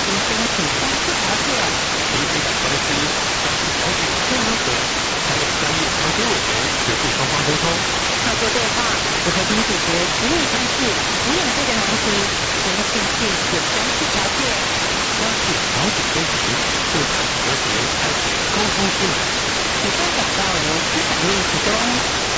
先申请相似条件。 您可以打开的是相似条件签名盒，还有专业调解委员协助双方沟通。 透过对话，我和您解决职业上市、职业这个难题，除了兴趣也相似条件。 相似调解分歧，共同和谐，开启沟通之门。 以上广告由资产业提供。